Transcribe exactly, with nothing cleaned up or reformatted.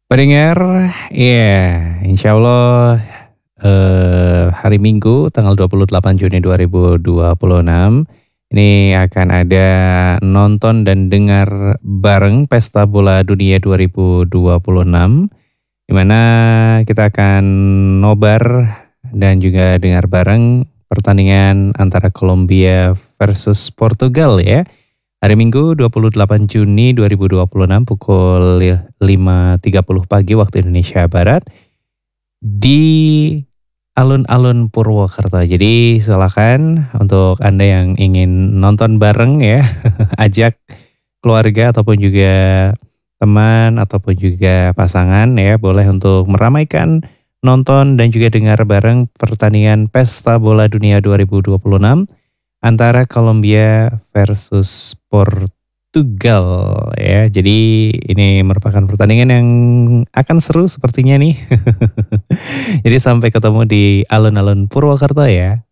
Pendengar, iya, insya Allah eh, hari Minggu tanggal dua puluh delapan Juni dua ribu dua puluh enam ini akan ada nonton dan dengar bareng Pesta Bola Dunia dua ribu dua puluh enam, di mana kita akan nobar dan juga dengar bareng pertandingan antara Kolombia versus Portugal ya. Hari Minggu dua puluh delapan Juni dua ribu dua puluh enam pukul lima tiga puluh pagi waktu Indonesia Barat di alun-alun Purwokerto. Jadi silakan untuk Anda yang ingin nonton bareng ya, ajak keluarga ataupun juga teman ataupun juga pasangan ya, boleh untuk meramaikan nonton dan juga dengar bareng pertandingan Pesta Bola Dunia dua ribu dua puluh enam antara Kolombia versus Portugal ya. Jadi ini merupakan pertandingan yang akan seru sepertinya nih. Jadi sampai ketemu di alun-alun Purwokerto ya.